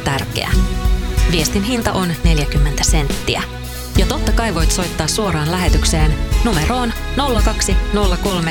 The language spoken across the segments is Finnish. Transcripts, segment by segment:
tärkeä. Viestin hinta on 40 senttiä. Ja totta kai voit soittaa suoraan lähetykseen numeroon 0203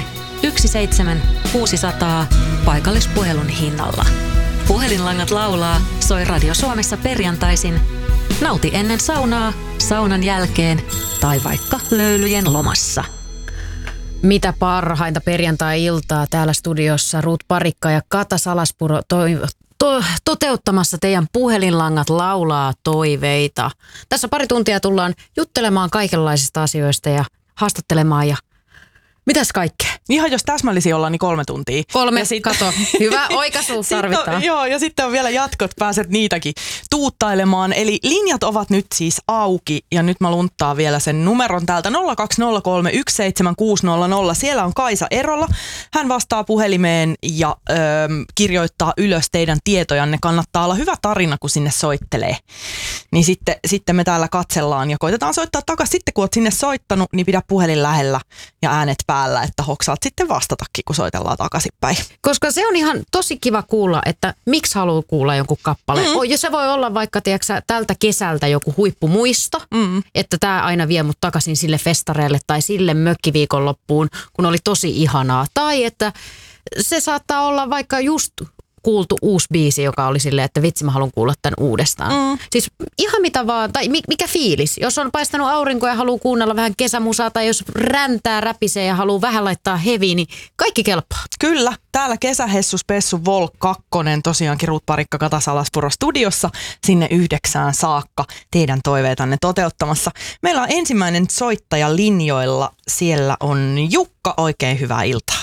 17600 paikallispuhelun hinnalla. Puhelinlangat laulaa, soi Radio Suomessa perjantaisin. Nauti ennen saunaa, saunan jälkeen tai vaikka löylyjen lomassa. Mitä parhainta perjantai-iltaa täällä studiossa Ruut Parikka ja Kata Salaspuro toteuttamassa teidän puhelinlangat laulaa toiveita. Tässä pari tuntia tullaan juttelemaan kaikenlaisista asioista ja haastattelemaan ja mitäs kaikkea? Ihan jos täsmällisiä ollaan, niin 3 tuntia. 3, kato. Hyvä oikaisu tarvitaan. Joo, ja sitten on vielä jatkot, pääset niitäkin tuuttailemaan. Eli linjat ovat nyt siis auki, ja nyt mä lunttaan vielä sen numeron täältä 020317600. Siellä on Kaisa Erola. Hän vastaa puhelimeen ja kirjoittaa ylös teidän tietojanne. Kannattaa olla hyvä tarina, kun sinne soittelee. Niin sitten me täällä katsellaan ja koitetaan soittaa takaisin. Sitten kun oot sinne soittanut, niin pidä puhelin lähellä ja äänet päällä, että hoksaat sitten vastatakin, kun soitellaan takaisinpäin. Koska se on ihan tosi kiva kuulla, että miksi haluaa kuulla jonkun kappaleen. Ja se voi olla vaikka tiedätkö, tältä kesältä joku huippumuisto, että tämä aina vie mut takaisin sille festareille tai sille mökkiviikonloppuun, kun oli tosi ihanaa. Tai että se saattaa olla vaikka just kuultu uusi biisi, joka oli silleen, että vitsi mä haluan kuulla tämän uudestaan. Siis ihan mitä vaan, tai mikä fiilis. Jos on paistanut aurinko ja haluaa kuunnella vähän kesämusaa, tai jos räntää räpisee ja haluaa vähän laittaa heviä, niin kaikki kelpaa. Kyllä, täällä Kesähessu Spessu Vol 2, tosiaankin Ruut Parikka Kata Salaspuro studiossa sinne 9 saakka teidän toiveitanne toteuttamassa. Meillä on ensimmäinen soittaja linjoilla, siellä on Jukka, oikein hyvää iltaa.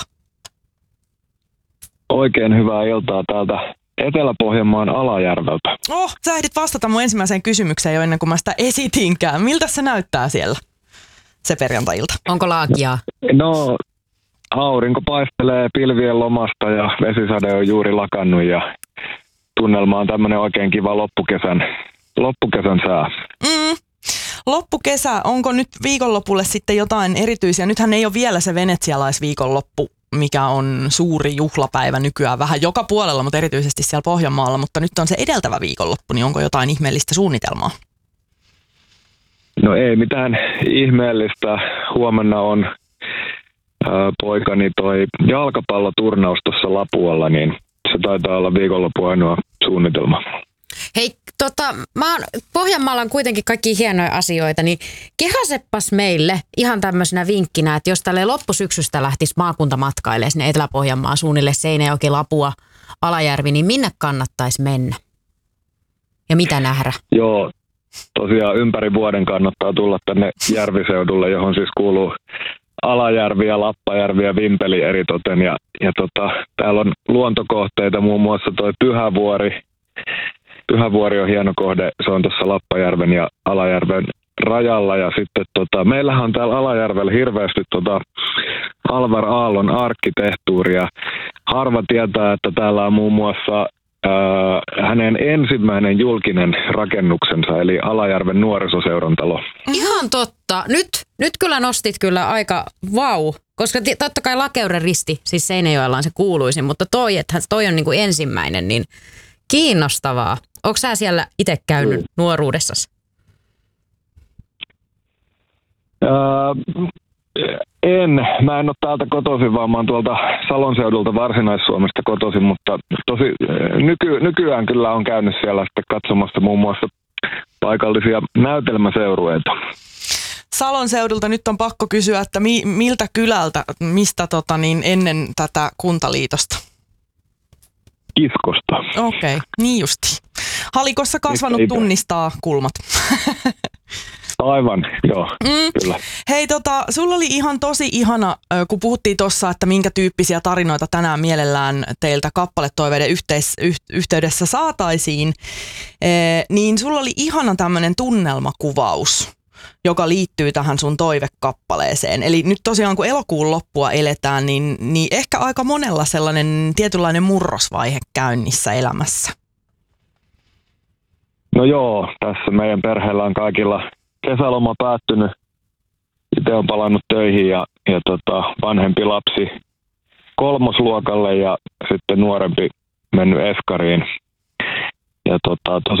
Oikein hyvää iltaa täältä Etelä-Pohjanmaan Alajärveltä. Sä ehdit vastata mun ensimmäiseen kysymykseen jo ennen kuin mä sitä esitinkään. Miltä se näyttää siellä, se perjantai-ilta? Onko laakia? No, aurinko paistelee pilvien lomasta ja vesisade on juuri lakannut ja tunnelma on tämmönen oikein kiva loppukesän sää. Loppukesä, onko nyt viikonlopulle sitten jotain erityisiä? Nythän ei ole vielä se venetsialaisviikonloppu, mikä on suuri juhlapäivä nykyään vähän joka puolella, mutta erityisesti siellä Pohjanmaalla, mutta nyt on se edeltävä viikonloppu, niin onko jotain ihmeellistä suunnitelmaa? No ei mitään ihmeellistä. Huomenna on poikani toi jalkapalloturnaus tuossa Lapualla, niin se taitaa olla viikonloppu ainoa suunnitelma. Hei, Pohjanmaalla on kuitenkin kaikki hienoja asioita, niin kehaseppas meille ihan tämmöisenä vinkkinä, että jos tälle loppusyksystä lähtisi maakuntamatkaille sinne Etelä-Pohjanmaan suunnille Seinäjoki, Lapua, Alajärvi, niin minne kannattaisi mennä? Ja mitä nähdä? Joo, tosiaan ympäri vuoden kannattaa tulla tänne järviseudulle, johon siis kuuluu Alajärvi ja Lappajärvi ja Vimpeli eritoten. Ja täällä on luontokohteita, muun muassa toi Pyhävuori. Pyhävuori on hieno kohde, se on tuossa Lappajärven ja Alajärven rajalla ja sitten meillähän on täällä Alajärvellä hirveästi Alvar Aallon arkkitehtuuria. Harva tietää, että täällä on muun muassa hänen ensimmäinen julkinen rakennuksensa, eli Alajärven nuorisoseuran talo. Ihan totta. Nyt kyllä nostit kyllä aika koska totta kai Lakeuden risti, siis Seinäjoella on se kuuluisin, mutta toi on niin kuin ensimmäinen, niin kiinnostavaa. Onko sä siellä itse käynyt nuoruudessasi? Mä en ole täältä kotoisin, vaan mä oon tuolta Salon seudulta Varsinais-Suomesta kotoisin, mutta nykyään kyllä on käynyt siellä sitten katsomassa muun muassa paikallisia näytelmäseurueita. Salon seudulta nyt on pakko kysyä, että miltä kylältä, mistä ennen tätä kuntaliitosta? Kiskosta. Okei, niin justi. Halikossa kasvanut tunnistaa kulmat. Aivan, joo, kyllä. Hei, sulla oli ihan tosi ihana, kun puhuttiin tuossa, että minkä tyyppisiä tarinoita tänään mielellään teiltä kappaletoiveiden yhteydessä saataisiin, niin sulla oli ihana tämmöinen tunnelmakuvaus, joka liittyy tähän sun toivekappaleeseen. Eli nyt tosiaan, kun elokuun loppua eletään, niin ehkä aika monella sellainen tietynlainen murrosvaihe käynnissä elämässä. No joo, tässä meidän perheellä on kaikilla kesäloma päättynyt. Itse on palannut töihin ja vanhempi lapsi 3. luokalle ja sitten nuorempi mennyt eskariin. Ja